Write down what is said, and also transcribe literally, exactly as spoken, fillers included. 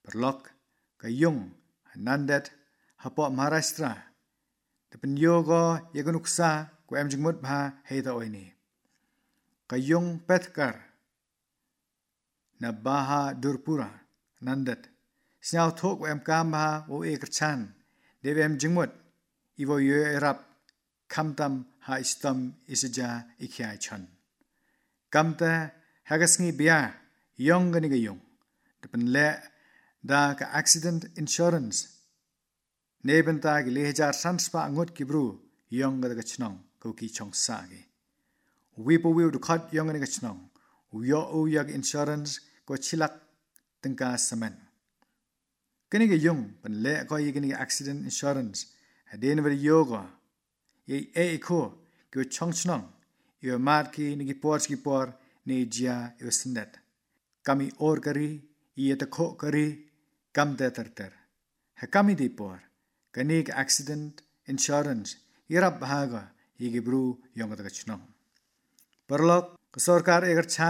Perlok kayung nandet hapo Maharashtra. Depen yogo yagunuksa ku em jingmut bha heita oini. Kayung Petkar na baha Durpura nandet. Snyau thok ku em kam bha o ekerchan. Dewe em jingmut iwo yo erap kamtam ha istam isija ikiai chan. Kamta hagasngi biya yong gani gayung. Depen le da ka accident insurance. Nebenta ki lehejar sanspa angut kibru yong gada gachnong kuki chong saagi. Wipo wiu dukhat yong gani gachnong. Uyo uyag insurance ko chilak tengka semen. Kani gayung pen le ko yigani accident insurance. Hadin ver yoga. Ye e iko ko chong chnong. Yo mat ki nigi porch ki por ni jia yo sindet. Kami or kari, iye takho kari, kam te terter. Ha kami di por. Kanig accident insurance irap bahaga yigi bru yong gada gachnong. Perlok ke sarkar egar